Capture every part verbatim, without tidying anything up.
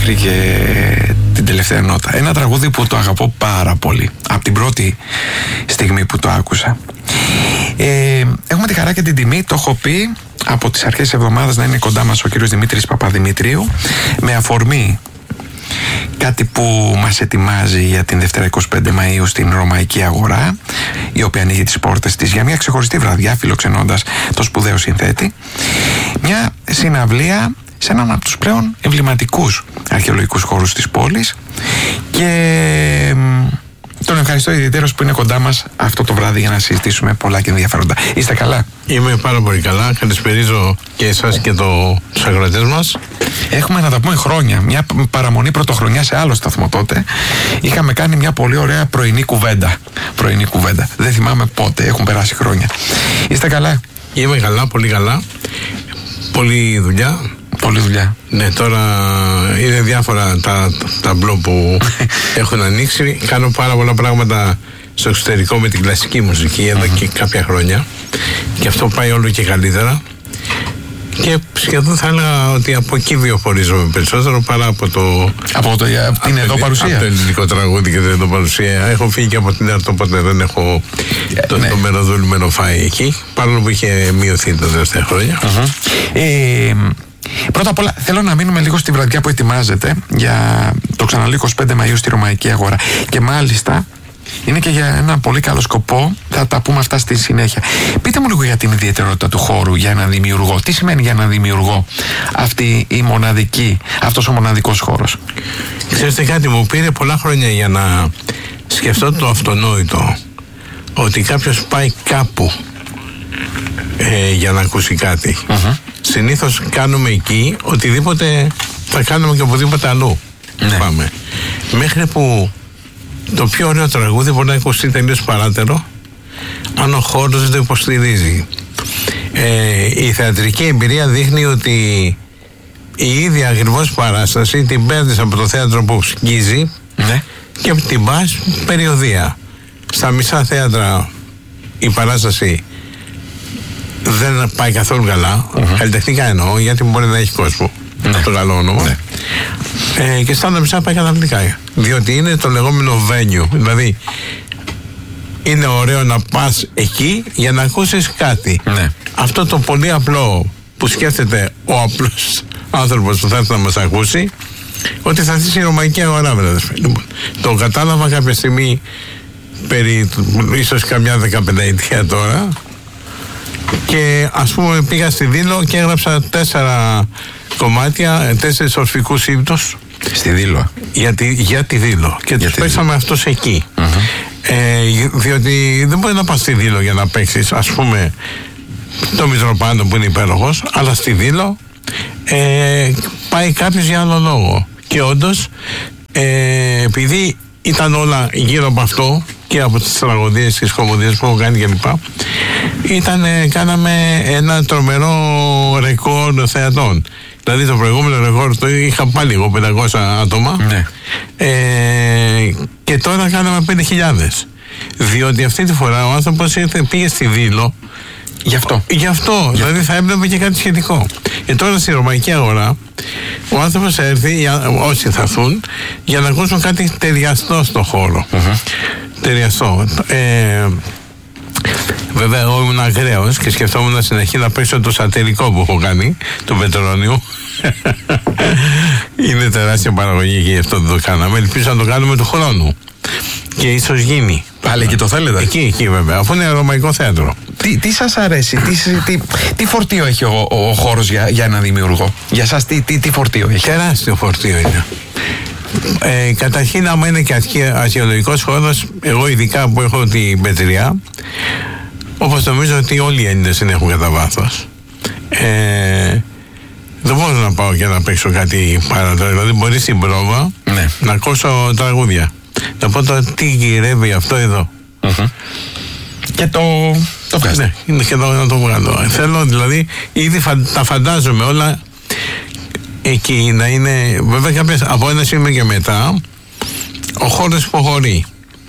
βρήκε την τελευταία νότα. Ένα τραγούδι που το αγαπώ πάρα πολύ από την πρώτη στιγμή που το άκουσα. ε, Έχουμε τη χαρά και την τιμή, το έχω πει από τις αρχές της εβδομάδας, να είναι κοντά μας ο κύριος Δημήτρης Παπαδημητρίου, με αφορμή κάτι που μας ετοιμάζει για την Δευτέρα εικοστή πέμπτη Μαΐου στην Ρωμαϊκή Αγορά, η οποία ανοίγει τις πόρτες της για μια ξεχωριστή βραδιά, φιλοξενώντας το σπουδαίο συνθέτη. Μια συναυλία σε έναν από τους πλέον εμβληματικούς αρχαιολογικούς χώρους της πόλης, και τον ευχαριστώ ιδιαίτερος που είναι κοντά μας αυτό το βράδυ για να συζητήσουμε πολλά και ενδιαφέροντα. Είστε καλά? Είμαι πάρα πολύ καλά. Καλησπερίζω και εσάς και το, τους ακροατές μας. Έχουμε, να τα πούμε, χρόνια. Μια παραμονή πρωτοχρονιά σε άλλο σταθμό τότε. Είχαμε κάνει μια πολύ ωραία πρωινή κουβέντα. Πρωινή κουβέντα. Δεν θυμάμαι πότε. Έχουν περάσει χρόνια. Είστε καλά? Είμαι καλά, πολύ καλά. Πολλή δουλειά. Πολλή δουλειά. Ναι, τώρα είναι διάφορα τα ταμπλό που έχουν ανοίξει. Κάνω πάρα πολλά πράγματα στο εξωτερικό με την κλασική μουσική εδώ και κάποια χρόνια. Και αυτό πάει όλο και καλύτερα. Και σχεδόν θα έλεγα ότι από εκεί βιοφορίζομαι περισσότερο παρά από το. Από, το, από την εδώ παρουσία. Από το ελληνικό τραγούδι και την εδώ παρουσία. Έχω φύγει και από την Άρτο, οπότε δεν έχω yeah, το, ναι. το μεροδούλημενο φάει εκεί. Παρόλο που είχε μειωθεί τα τελευταία χρόνια. Uh-huh. Ε, πρώτα απ' όλα θέλω να μείνουμε λίγο στη βραδιά που ετοιμάζεται για το ξαναλέω εικοστή πέμπτη Μαΐου στη Ρωμαϊκή Αγορά. Και μάλιστα είναι και για ένα πολύ καλό σκοπό. Θα τα πούμε αυτά στη συνέχεια. Πείτε μου λίγο για την ιδιαιτερότητα του χώρου για έναν δημιουργό. Τι σημαίνει για έναν δημιουργό αυτή η μοναδική, αυτός ο μοναδικός χώρος? Ξέρετε κάτι, μου πήρε πολλά χρόνια για να σκεφτώ το αυτονόητο, ότι κάποιος πάει κάπου ε, για να ακούσει κάτι. Uh-huh. Συνήθως κάνουμε εκεί οτιδήποτε θα κάνουμε και οπουδήποτε αλλού. Ναι. Πάμε. Μέχρι που το πιο ωραίο τραγούδι μπορεί να ακουστεί τελείως παράτερο αν ο χώρος δεν το υποστηρίζει. Ε, η θεατρική εμπειρία δείχνει ότι η ίδια ακριβώς παράσταση την παίρνεις από το θέατρο που σκίζει, ναι, και την πας περιοδία. Στα μισά θέατρα η παράσταση δεν πάει καθόλου καλά, uh-huh. καλλιτεχνικά εννοώ, γιατί μπορεί να έχει κόσμο. Ναι. Το καλό όνομα. Ναι. Ε, και στα μισά πάει καταπληκτικά. Διότι είναι το λεγόμενο venue. Δηλαδή είναι ωραίο να πας εκεί για να ακούσεις κάτι. Ναι. Αυτό το πολύ απλό που σκέφτεται ο απλός άνθρωπος που θα έρθει να μας ακούσει, ότι θα έρθει στη Ρωμαϊκή Αγορά. Λοιπόν, το κατάλαβα κάποια στιγμή, περί ίσως καμιά δεκαπενταετία τώρα, και ας πούμε πήγα στη Δήλο και έγραψα τέσσερα κομμάτια, τέσσερις ορφικούς ύμπτους στη Δήλο, για τη, για τη Δήλο, και τους παίξαμε αυτούς εκεί. Uh-huh. ε, διότι δεν μπορεί να πας στη Δήλο για να παίξεις ας πούμε το Μητροπάνο που είναι υπέροχος, αλλά στη Δήλο ε, πάει κάποιος για άλλο λόγο. Και όντως ε, επειδή ήταν όλα γύρω από αυτό και από τις τραγωδίες και τις κομμωδίες που έχω κάνει κλπ, ήταν, κάναμε ένα τρομερό ρεκόρ θεατών. Δηλαδή το προηγούμενο ρεκόρ το είχα πάλι εγώ πεντακόσια άτομα, ναι. ε, και τώρα κάναμε πέντε χιλιάδες. Διότι αυτή τη φορά ο άνθρωπος ήρθε, πήγε στη Δήλο γι' αυτό, γι' αυτό γι' δηλαδή θα έβλεπε και κάτι σχετικό. Και τώρα στη Ρωμαϊκή Αγορά ο άνθρωπος θα έρθει, όσοι θα έρθουν, για να ακούσουν κάτι ταιριαστό στο χώρο. Uh-huh. Ταιριαστό. Ε, βέβαια εγώ ήμουν ακραίος και σκεφτόμουν στην αρχή να παίξω το σατυρικό που έχω κάνει, του Πετρώνιου. Είναι τεράστια παραγωγή και γι' αυτό δεν το κάναμε. Ελπίζω να το κάνουμε του χρόνου και ίσως γίνει. Πάλι και το θέλετε? Εκεί, εκεί βέβαια, αφού είναι ρωμαϊκό θέατρο. Τι, τι σας αρέσει, τι, τι, τι φορτίο έχει ο, ο, ο χώρος για, για έναν δημιουργό? Για σας τι, τι, τι φορτίο έχει? Τεράστιο φορτίο είναι. Ε, καταρχήν, άμα είναι και αρχαιολογικός χώρος, εγώ ειδικά που έχω την Πετριά, όπως νομίζω ότι όλοι οι Έλληνες την έχουν κατά βάθος, ε, δεν μπορώ να πάω και να παίξω κάτι παρατέρα. Δηλαδή μπορεί στην πρόβα, ναι, να ακούσω τραγούδια, να πω τώρα τι γυρεύει αυτό εδώ, uh-huh. και το το βγάζω. Ναι, είναι και εδώ να το βγάλω. Θέλω δηλαδή, ήδη φα, τα φαντάζομαι όλα εκεί να είναι. Βέβαια κάποιες, από ένα σημείο και μετά ο χώρος υποχωρεί.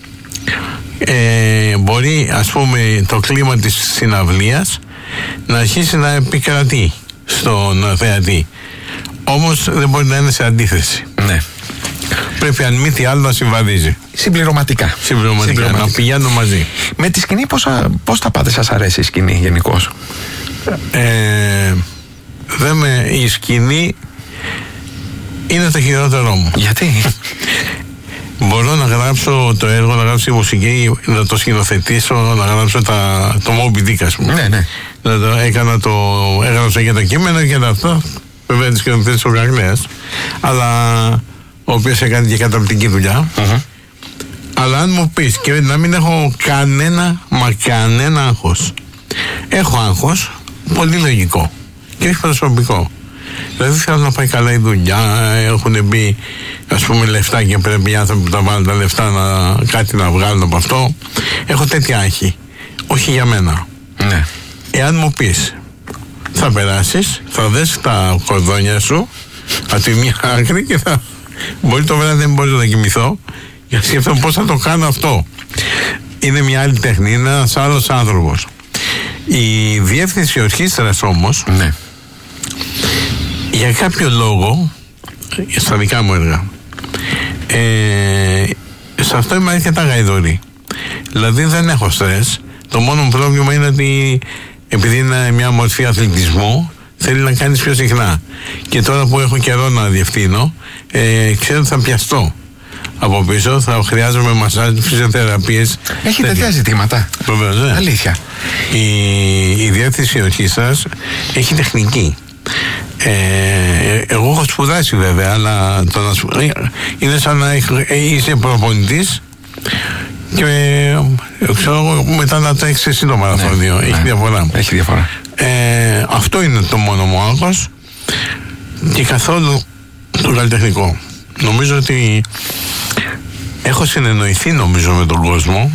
Ε, μπορεί ας πούμε το κλίμα της συναυλίας να αρχίσει να επικρατεί στον θεατή. Όμως δεν μπορεί να είναι σε αντίθεση. Ναι. Πρέπει αν μη τι άλλο να συμβαδίζει. Συμπληρωματικά. Συμπληρωματικά, Συμπληρωματικά. Να πηγαίνουν μαζί. Με τη σκηνή πώς, πώς τα πάτε, σας αρέσει η σκηνή γενικώς? Ε, δεν με, η σκηνή είναι το χειρότερό μου. Γιατί? Μπορώ να γράψω το έργο, να γράψω τη μουσική, να το σκηνοθετήσω, να γράψω τα, το Moby Dick, ας πούμε. Ναι, ναι. Να το, έκανα το, έγραψα και το κείμενο και αυτό. Βέβαια, τη σκηνοθέτησε ο Γαγλέας, αλλά ο οποίος έκανε και καταπληκτική δουλειά. Uh-huh. Αλλά αν μου πεις και να μην έχω κανένα, μα κανένα άγχος. Έχω άγχος, πολύ λογικό και όχι προσωπικό. Δηλαδή θέλω να πάει καλά η δουλειά, έχουν μπει ας πούμε λεφτά και πρέπει οι άνθρωποι που τα βάλουν τα λεφτά να κάτι να βγάλουν από αυτό. Έχω τέτοια άγχη, όχι για μένα. Ναι. Εάν μου πεις θα περάσεις, θα δες τα κορδόνια σου από τη μια άκρη και θα μπορεί το βράδυ δεν μπορώ να κοιμηθώ γιατί σκέφτομαι πώς θα το κάνω αυτό. Είναι μια άλλη τέχνη, είναι ένας άλλος άνθρωπος. Η διεύθυνση ορχήστρας όμως, ναι, για κάποιο λόγο, στα δικά μου έργα, ε, σε αυτό είμαι αρκετά γαϊδουρή. Δηλαδή δεν έχω στρες. Το μόνο μου πρόβλημα είναι ότι επειδή είναι μια μορφή αθλητισμού, θέλει να κάνεις πιο συχνά. Και τώρα που έχω καιρό να διευθύνω, ε, ξέρω ότι θα πιαστώ από πίσω, θα χρειάζομαι μασάζ, φυσιοθεραπείες. Έχει τέτοια ζητήματα. Βεβαίως, ναι. Αλήθεια. Η, η διεύθυνση ορχήστρας έχει τεχνική. Ε, εγώ έχω σπουδάσει βέβαια, αλλά το να σπου... είναι σαν να είσαι προπονητής και ξέρω, μετά να τρέξεις εσύ το μαραθώνιο. Ναι, έχει, ναι, διαφορά. Έχει διαφορά. Ε, αυτό είναι το μόνο μου άγχος και καθόλου το καλλιτεχνικό. Νομίζω ότι έχω συνεννοηθεί νομίζω με τον κόσμο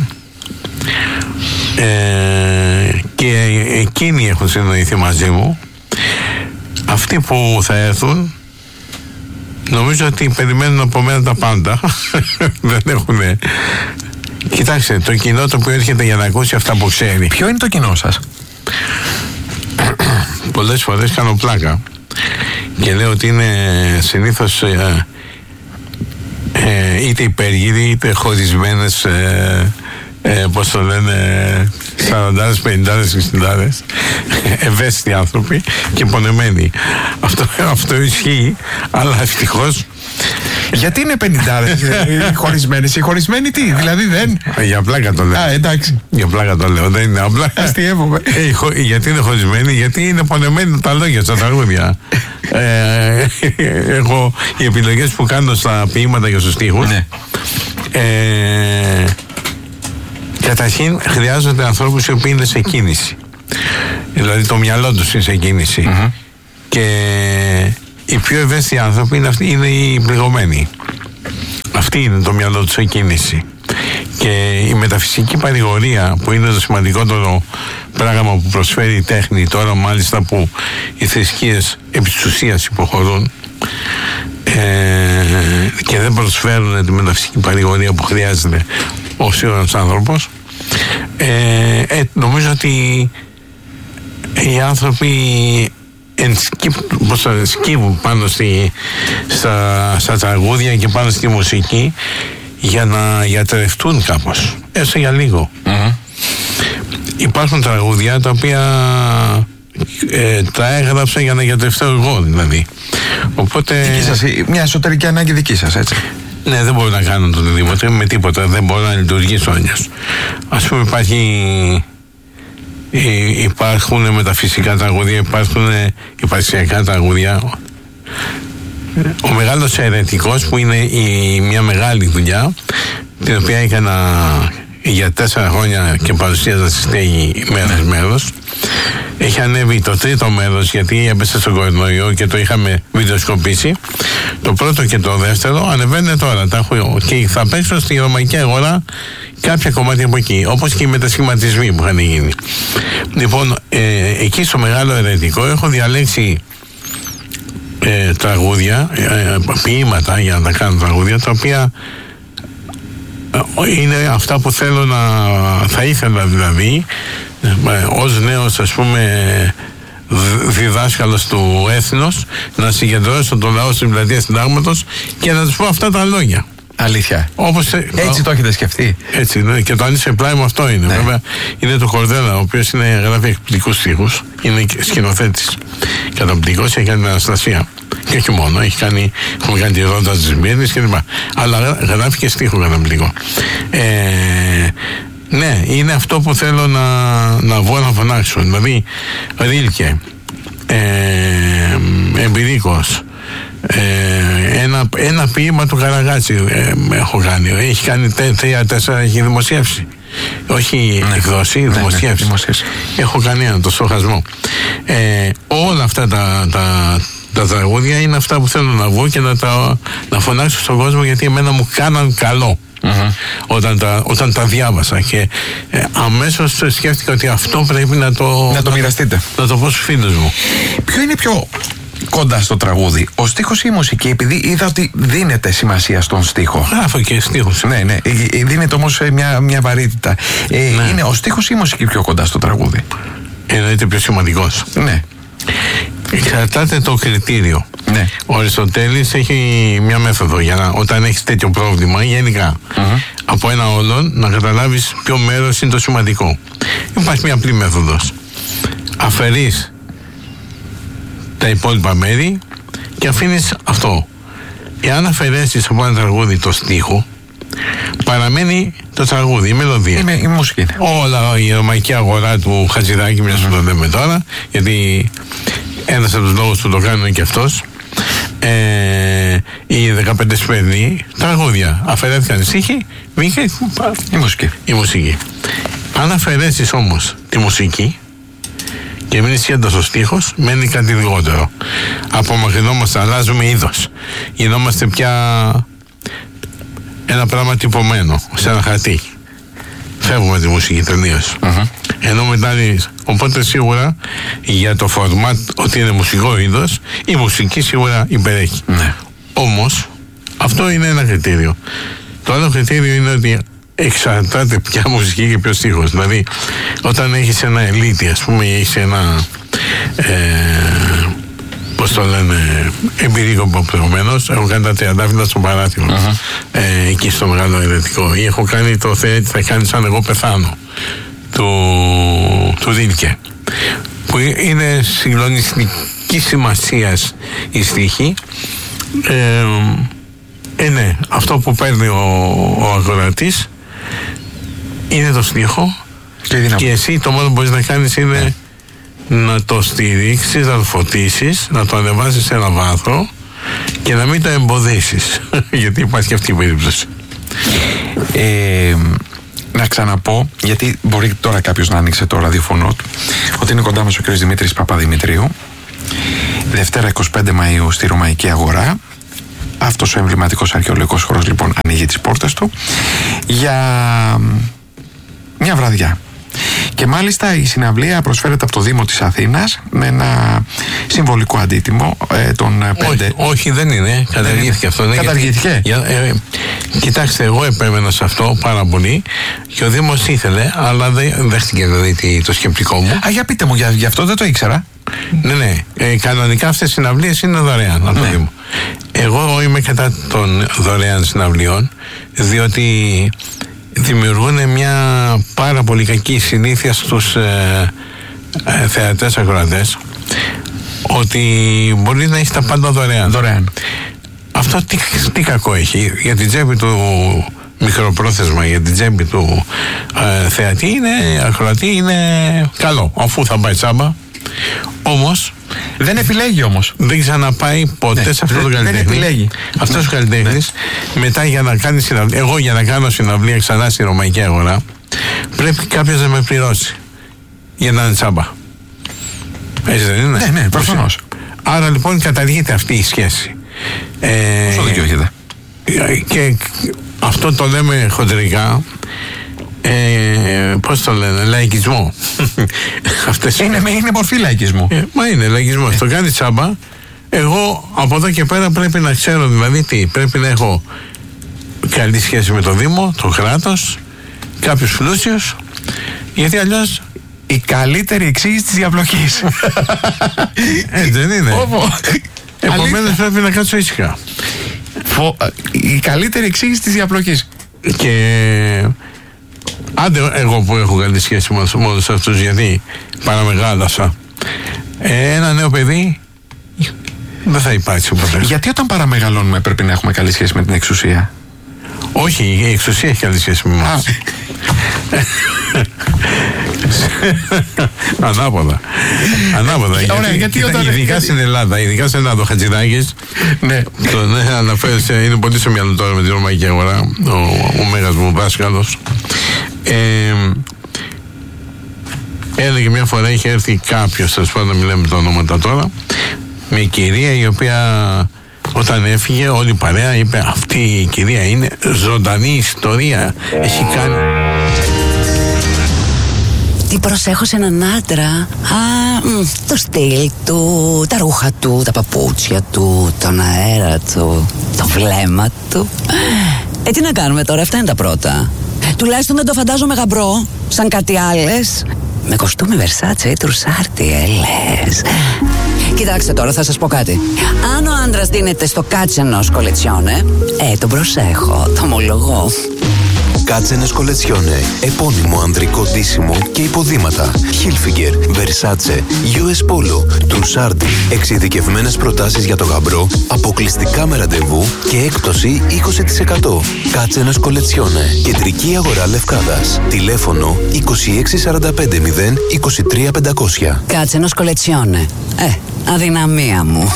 ε, και εκείνοι έχουν συνεννοηθεί μαζί μου. Αυτοί που θα έρθουν νομίζω ότι περιμένουν από μένα τα πάντα. Δεν έχουν. Κοιτάξτε, το κοινό το οποίο έρχεται για να ακούσει αυτά που ξέρει. Ποιο είναι το κοινό σας? Πολλές φορές κάνω πλάκα και λέω ότι είναι συνήθως ε, ε, είτε υπεργύροι είτε χωρισμένες ε, ε, πώς το λένε, σαραντάρες, πενηντάρες, εξηντάρες, ευαίσθητοι άνθρωποι και πονεμένοι. Αυτό, αυτό ισχύει, αλλά ευτυχώς. Γιατί είναι πενηντάρες οι χωρισμένες? Οι χωρισμένοι τι, δηλαδή δεν? Για πλάκα το λέω. Α, εντάξει. Για πλάκα το λέω, δεν είναι απλά. Αστειεύομαι. Ε, χω, γιατί είναι χωρισμένοι? Γιατί είναι πονεμένοι τα λόγια στα τραγούδια. ε, εγώ οι επιλογές που κάνω στα ποίηματα και στους στίχους, ναι, ε, καταρχήν χρειάζονται ανθρώπους οι οποίοι είναι σε κίνηση. Δηλαδή το μυαλό τους είναι σε κίνηση. Mm-hmm. Και οι πιο ευαίσθητοι άνθρωποι είναι, αυτοί, είναι οι πληγωμένοι. Αυτή είναι το μυαλό τους σε κίνηση. Και η μεταφυσική παρηγορία που είναι το σημαντικότερο πράγμα που προσφέρει η τέχνη, τώρα μάλιστα που οι θρησκείες επί της ουσίας υποχωρούν ε, και δεν προσφέρουν τη μεταφυσική παρηγορία που χρειάζεται ο σύγχρονος άνθρωπος, ε, ε, νομίζω ότι οι άνθρωποι σκύβουν πάνω στη, στα, στα τραγούδια και πάνω στη μουσική για να γιατρευτούν κάπως, έστω για λίγο. Mm-hmm. Υπάρχουν τραγούδια τα οποία ε, τα έγραψα για να γιατρευτώ εγώ δηλαδή. Οπότε σας, μια εσωτερική ανάγκη δική σας, έτσι. Ναι, δεν μπορώ να κάνω το οτιδήποτε με τίποτα, δεν μπορώ να λειτουργήσω αλλιώς. Ας πούμε υπάρχει, υπάρχουν μεταφυσικά τραγούδια, υπάρχουν υπαρξιακά τραγούδια. Ο μεγάλος αιρετικός που είναι η, μια μεγάλη δουλειά την οποία έκανα για τέσσερα χρόνια και παρουσίαζα στη στέγη μέρος μέρος. Έχει ανέβει το τρίτο μέρος γιατί έπεσε στον κορονοϊό και το είχαμε βιντεοσκοπήσει. Το πρώτο και το δεύτερο ανεβαίνουν τώρα. Τα έχω, και θα παίξω στη ρωμαϊκή αγορά κάποια κομμάτια από εκεί. Όπως και οι μετασχηματισμοί που είχαν γίνει. Λοιπόν, ε, εκεί στο μεγάλο αιρετικό έχω διαλέξει ε, τραγούδια, ε, ποίηματα για να τα κάνω τραγούδια, τα οποία είναι αυτά που θέλω να, θα ήθελα δηλαδή ως νέος ας πούμε διδάσκαλος του έθνους, να συγκεντρώσω τον λαό στην πλατεία Συντάγματος και να τους πω αυτά τα λόγια. Αλήθεια. Όπως, έτσι το έχετε σκεφτεί? Έτσι, ναι, και το αν είσαι πλάι μου αυτό είναι. Ναι. Βέβαια είναι του Κορδέλα, ο οποίος είναι, γράφει εκπληκτικούς στίχους, είναι σκηνοθέτης καταπληκτικός, έχει κάνει την Αναστασία. Και όχι μόνο, έχει κάνει, έχουμε κάνει τη Ρόντα της Σμύρνης και λοιπά. Αλλά γράφει και στίχο καταπληκτικό. Ε, ναι, είναι αυτό που θέλω να, να βγω να φωνάξω. Δηλαδή, Ρίλκε, ε, Εμπειρίκος, Ε, ένα, ένα ποίημα του Καραγάτση ε, έχω κάνει. Έχει κάνει τρία-τέσσερα, έχει δημοσιεύσει. Όχι ναι. εκδώσει, ναι, δημοσιεύσει. Ναι, ναι, έχω κάνει ένα, το στοχασμό. Ε, όλα αυτά τα, τα, τα τραγούδια είναι αυτά που θέλω να βγω και να, τα, να φωνάξω στον κόσμο, γιατί εμένα μου κάναν καλό. Mm-hmm. Όταν, τα, όταν τα διάβασα και ε, αμέσως σκέφτηκα ότι αυτό πρέπει να το, να το μοιραστείτε. Να το πω στους φίλους μου. Ποιο είναι πιο κοντά στο τραγούδι, ο στίχος ή η μουσική? Επειδή είδα ότι δίνεται σημασία στον στίχο. Γράφω και στίχους. Ναι, ναι. Δίνεται όμως μια, μια βαρύτητα. Ε, ναι. Είναι ο στίχος ή η μουσική πιο κοντά στο τραγούδι? Εννοείται πιο σημαντικός. Ναι. Εξαρτάται το κριτήριο. Ναι. Ο Αριστοτέλης έχει μια μέθοδο για να, όταν έχεις τέτοιο πρόβλημα, γενικά, mm-hmm. από ένα όλον να καταλάβεις ποιο μέρος είναι το σημαντικό. Υπάρχει μια απλή μέθοδος. Αφαιρείς τα υπόλοιπα μέρη και αφήνεις αυτό. Εάν αφαιρέσεις από ένα τραγούδι το στίχο, παραμένει το τραγούδι, η μελωδία. Η, η μουσική. Όλα, η ρωμαϊκή αγορά του Χατζηδάκη, μια που το λέμε τώρα, γιατί ένας από τους λόγους που το κάνουν και αυτός. Ε, οι δεκαπέντε σπέρνοι, τραγούδια. Αφαιρέθηκαν οι στίχοι, βγήκε η μουσική. η μουσική. Αν αφαιρέσεις όμως τη μουσική και μείνει σχέντος ο στίχος, μένει κάτι λιγότερο. Απομακρυνόμαστε, αλλάζουμε είδος. Γινόμαστε πια ένα πράγμα τυπωμένο, σε ένα χαρτί. Φεύγουμε τη μουσική τελείως. Mm-hmm. Ενώ μετά, οπότε σίγουρα για το φορμάτ ότι είναι μουσικό είδος, η μουσική σίγουρα υπερέχει. Mm-hmm. Όμως, αυτό είναι ένα κριτήριο. Το άλλο κριτήριο είναι ότι εξαρτάται ποια μουσική και ποιος στίχος. Δηλαδή, όταν έχεις ένα ελίτη, ας πούμε, έχεις ένα ε, πώς το λένε, εμπειρίκο προηγουμένως, έχω κάνει τα τριαντάφυλλα στο παράθυρο, uh-huh. ε, εκεί στο μεγάλο ερετικό, ή έχω κάνει το «Θεέ, θα κάνει σαν εγώ πεθάνω» του, του Ρίλκε, που είναι συγκλονιστική σημασίας η στίχη. ε, ε, ναι, αυτό που παίρνει ο, ο ακροατής είναι το στίχο και, και εσύ το μόνο που μπορείς να κάνεις είναι να το στηρίξεις, να το φωτίσεις, να το ανεβάσεις σε ένα βάθρο και να μην το εμποδίσεις. Γιατί υπάρχει και αυτή η περίπτωση. Ε, να ξαναπώ, γιατί μπορεί τώρα κάποιος να ανοίξει το ραδιοφωνό του, ότι είναι κοντά μας ο κ. Δημήτρης Παπαδημητρίου, Δευτέρα εικοστή πέμπτη Μαΐου στη Ρωμαϊκή Αγορά. Αυτός ο εμβληματικός αρχαιολογικός χώρος λοιπόν ανοίγει τις πόρτες του για μια βραδιά. Και μάλιστα η συναυλία προσφέρεται από το Δήμο της Αθήνας με ένα συμβολικό αντίτιμο ε, των πέντε. Όχι, όχι, δεν είναι. Καταργήθηκε αυτό. Ναι, καταργήθηκε. Γιατί, ε, ε, κοιτάξτε, εγώ επέμενα σε αυτό πάρα πολύ και ο Δήμος ήθελε, αλλά δεν δέχτηκε δηλαδή το σκεπτικό μου. Α, για πείτε μου, για, για αυτό δεν το ήξερα. Ναι, ναι. Ε, κανονικά αυτές οι συναυλίες είναι δωρεάν από το Δήμο. Εγώ είμαι κατά των δωρεάν συναυλιών, διότι δημιουργούν μια πάρα πολύ κακή συνήθεια στους ε, ε, θεατές ακροατές, ότι μπορεί να έχει τα πάντα δωρεάν. δωρεάν. Αυτό τι, τι κακό έχει για την τσέπη του, μικροπρόθεσμα για την τσέπη του ε, θεατή, είναι, ακροατή, είναι καλό, αφού θα πάει τσάμπα. Όμως δεν επιλέγει όμως. Δεν ξαναπάει ποτέ ναι, σε αυτό το καλλιτέχνη. Δεν επιλέγει. Αυτός ναι, ο καλλιτέχνης ναι. μετά για να κάνει συναυλία, εγώ για να κάνω συναυλία ξανά στη Ρωμαϊκή Αγορά, πρέπει κάποιος να με πληρώσει για να είναι τσάμπα. Έτσι δεν είναι? Ναι, ναι, προφανώς. Άρα λοιπόν καταργείται αυτή η σχέση. Ε, Πόσο δικαιώχεται. Και αυτό το λέμε χοντρικά. Ε, πώς το λένε, λαϊκισμό. Αυτές είναι, είναι μορφή λαϊκισμού. Ε, μα είναι λαϊκισμό. Ε. Το κάνει τσάμπα. Εγώ από εδώ και πέρα πρέπει να ξέρω, δηλαδή τι, πρέπει να έχω καλή σχέση με το Δήμο, το κράτος, κάποιους πλούσιους, γιατί αλλιώς η καλύτερη εξήγηση της διαπλοκής. Έτσι δεν είναι? Επομένως πρέπει να κάτσω ήσυχα. Φο... Η καλύτερη εξήγηση της διαπλοκής. Και άντε εγώ που έχω καλή σχέση με όλους αυτούς, γιατί παραμεγάλασα. Ένα νέο παιδί δεν θα υπάρξει ποτέ. Γιατί όταν παραμεγαλώνουμε πρέπει να έχουμε καλή σχέση με την εξουσία? Όχι, η εξουσία έχει καλή σχέση με εμάς. Ανάποδα. Ανάποδα. Ωραία, γιατί, γιατί όταν... Ειδικά γιατί... στην Ελλάδα, ειδικά στην Ελλάδα, ο Χατζηδάκης, ναι, το, ναι, αναφέρεσαι, είναι πολύ στο μυαλό τώρα με την ρωμαϊκή αγορά, ο, ο μέγας μου δάσκαλος. Ε, έλεγε μια φορά, είχε έρθει κάποιος, θα σου πω να μιλάμε τα ονόματα τώρα, μια κυρία η οποία όταν έφυγε όλη η παρέα είπε, αυτή η κυρία είναι ζωντανή ιστορία, έχει κάνει... Τι προσέχω σε έναν άντρα? Α, μ, το στυλ του, τα ρούχα του, τα παπούτσια του, τον αέρα του, το βλέμμα του. Ε, τι να κάνουμε τώρα, αυτά είναι τα πρώτα. Τουλάχιστον δεν το φαντάζομαι γαμπρό, σαν κάτι άλλες. Με κοστούμι Versace ή Τρουσάρτι, ε, λες. Κοιτάξτε τώρα, θα σας πω κάτι. Αν ο άντρας δίνεται στο κάτσενος κολετσιόνε, ε, τον προσέχω, το ομολογώ. Κάτσενες κολετσιόνε, επώνυμο ανδρικό ντύσιμο και υποδήματα. Hilfiger, Versace, γιου ες Polo, Trussardi. Εξειδικευμένες προτάσεις για το γαμπρό, αποκλειστικά με ραντεβού και έκπτωση είκοσι τοις εκατό. Κάτσενες κολετσιόνε, κεντρική αγορά Λευκάδας. Τηλέφωνο είκοσι έξι σαράντα πέντε μηδέν είκοσι τρία πεντακόσια. Κάτσενες κολετσιόνε. Ε, αδυναμία μου.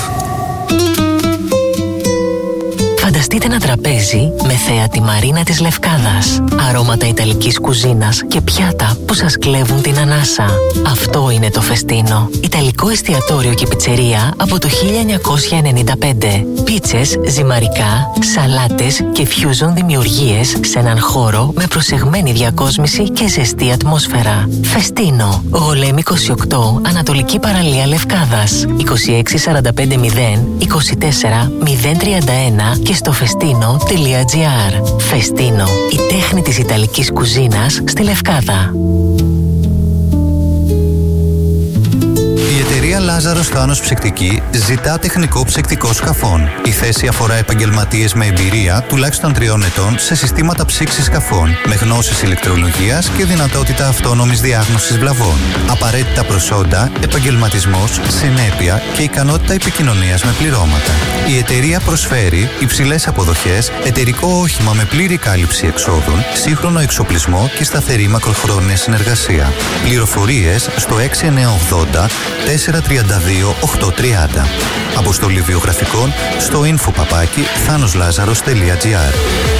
Φανταστείτε ένα τραπέζι με θέα τη μαρίνα της Λευκάδας, αρώματα ιταλικής κουζίνας και πιάτα που σας κλέβουν την ανάσα. Αυτό είναι το Φεστίνο. Ιταλικό εστιατόριο και πιτσερία από το χίλια εννιακόσια ενενήντα πέντε. Πίτσες, ζυμαρικά, σαλάτες και φιούζον δημιουργίες σε έναν χώρο με προσεγμένη διακόσμηση και ζεστή ατμόσφαιρα. Φεστίνο. Γολέμ είκοσι οκτώ, Ανατολική Παραλία Λευκάδας. είκοσι έξι σαράντα πέντε μηδέν είκοσι τέσσερα μηδέν τριάντα ένα και στο φεστίνο τελεία τζι άρ. Φεστίνο, η τέχνη της ιταλικής κουζίνας στη Λευκάδα. Η εταιρεία Λάζαρος Θάνος Ψυκτική ζητά τεχνικό ψυκτικό σκαφών. Η θέση αφορά επαγγελματίες με εμπειρία τουλάχιστον τριών ετών σε συστήματα ψήξης σκαφών, με γνώσεις ηλεκτρολογίας και δυνατότητα αυτόνομης διάγνωσης βλαβών. Απαραίτητα προσόντα, επαγγελματισμός, συνέπεια και ικανότητα επικοινωνίας με πληρώματα. Η εταιρεία προσφέρει υψηλές αποδοχές, εταιρικό όχημα με πλήρη κάλυψη εξόδων, σύγχρονο εξοπλισμό και σταθερή μακροχρόνια συνεργασία. Πληροφορίες στο έξι εννιά ογδόντα τέσσερα τριάντα δύο οκτακόσια τριάντα. Αποστολή βιογραφικών στο info παπάκι thanos-lazaros τελεία τζι άρ.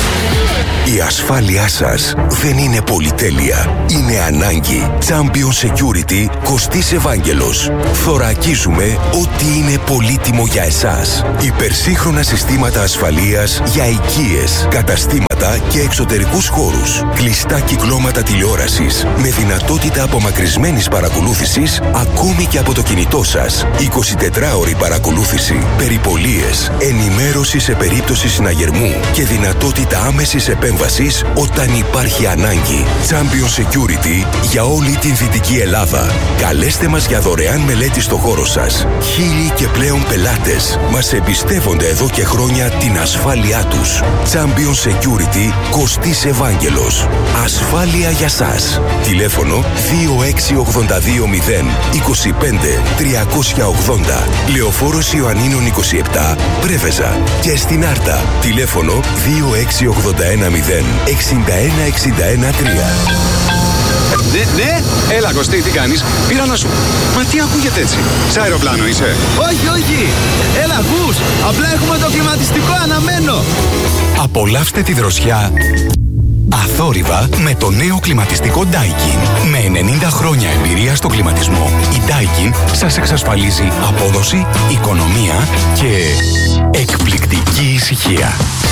Η ασφάλειά σας δεν είναι πολυτέλεια. Είναι ανάγκη. Champion Security, Κωστής Ευάγγελος. Θωρακίζουμε ό,τι είναι πολύτιμο για εσάς. Υπερσύγχρονα συστήματα ασφαλείας για οικίες, καταστήματα και εξωτερικούς χώρους. Κλειστά κυκλώματα τηλεόρασης με δυνατότητα απομακρυσμένης παρακολούθησης ακόμη και από το κινητό σας. εικοσιτετράωρη παρακολούθηση, περιπολίες, ενημέρωση σε περίπτωση συναγερμού και δυνατότητα άμεσης επέμβασης όταν υπάρχει ανάγκη. Champion Security για όλη την Δυτική Ελλάδα. Καλέστε μας για δωρεάν μελέτη στο χώρο σας. Χίλιοι και πλέον πελάτες μας εμπιστεύονται εδώ και χρόνια την ασφάλειά τους. Champion Security, Κωστής Ευάγγελος. Ασφάλεια για σας. Τηλέφωνο δύο έξι ογδόντα δύο μηδέν είκοσι πέντε τριακόσια ογδόντα. Λεωφόρος Ιωαννίνων είκοσι επτά, Πρέβεζα. Και στην Άρτα. Τηλέφωνο δύο έξι ογδόντα ένα μηδέν εξήντα ένα εξήντα ένα τρία. Ναι, ναι, έλα Κωστή, τι κάνεις? Πήρα να σου... Μα τι ακούγεται έτσι? Σε αεροπλάνο είσαι? Όχι, όχι, έλα ακούς, απλά έχουμε το κλιματιστικό αναμένο. Απολαύστε τη δροσιά αθόρυβα με το νέο κλιματιστικό Daikin. Με ενενήντα χρόνια εμπειρία στο κλιματισμό, η Daikin σας εξασφαλίζει απόδοση, οικονομία και εκπληκτική ησυχία.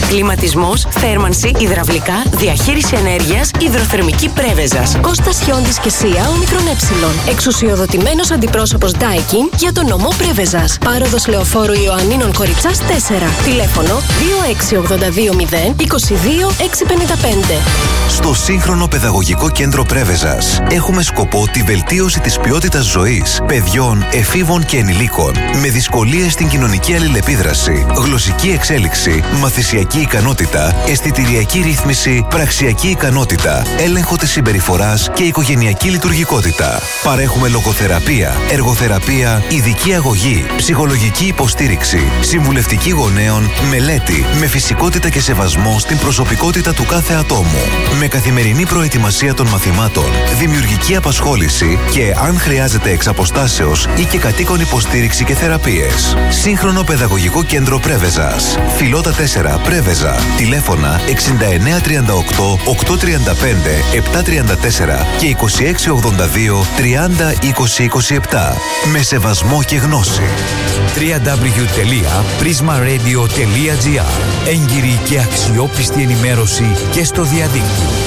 Κλιματισμός, θέρμανση, υδραυλικά, διαχείριση ενέργειας, υδροθερμική Πρέβεζας. Κώστας Χιόντης και Σία Ομικρον Ε. Εξουσιοδοτημένος αντιπρόσωπος Daikin για τον νομό Πρέβεζας. Πάροδος Λεωφόρου Ιωαννίνων Κοριτσάς τέσσερα. Τηλέφωνο δύο έξι ογδόντα δύο μηδέν είκοσι δύο έξι πενήντα πέντε. Στο σύγχρονο παιδαγωγικό κέντρο Πρέβεζας έχουμε σκοπό τη βελτίωση της ποιότητας ζωής παιδιών, εφήβων και ενηλίκων με δυσκολίες στην κοινωνική αλληλεπίδραση, γλωσσική εξέλιξη, μαθησιακή ικανότητα, αισθητηριακή ρύθμιση, πραξιακή ικανότητα, έλεγχο της συμπεριφοράς και οικογενειακή λειτουργικότητα. Παρέχουμε λογοθεραπεία, εργοθεραπεία, ειδική αγωγή, ψυχολογική υποστήριξη, συμβουλευτική γονέων, μελέτη με φυσικότητα και σεβασμό στην προσωπικότητα του κάθε ατόμου. Με καθημερινή προετοιμασία των μαθημάτων, δημιουργική απασχόληση και, αν χρειάζεται εξ αποστάσεως ή και κατοίκον υποστήριξη και θεραπείες. Σύγχρονο παιδαγωγικό κέντρο Πρέβεζας. Φιλότα τέσσερα Πρέβεζα. Τηλέφωνα εξήντα εννέα τριάντα οκτώ οκτακόσια τριάντα πέντε επτακόσια τριάντα τέσσερα και είκοσι έξι ογδόντα δύο τριάντα είκοσι είκοσι επτά. Με σεβασμό και γνώση. double-u double-u double-u τελεία prisma radio τελεία gr. Έγκυρη και αξιόπιστη ενημέρωση και στο διαδίκτυο.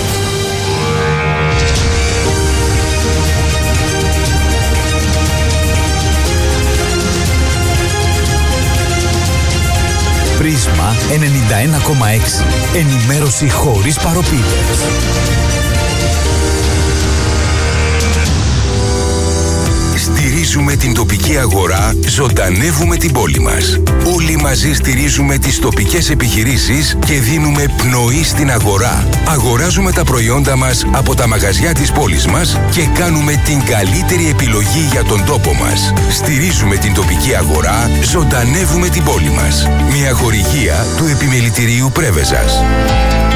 Πρίσμα ενενήντα ένα κόμμα έξι. Ενημέρωση χωρίς παροπίδες. Στηρίζουμε την τοπική αγορά, ζωντανεύουμε την πόλη μας. Όλοι μαζί στηρίζουμε τις τοπικές επιχειρήσεις και δίνουμε πνοή στην αγορά. Αγοράζουμε τα προϊόντα μας από τα μαγαζιά της πόλης μας και κάνουμε την καλύτερη επιλογή για τον τόπο μας. Στηρίζουμε την τοπική αγορά, ζωντανεύουμε την πόλη μας. Μια χορηγία του Επιμελητηρίου Πρέβεζας.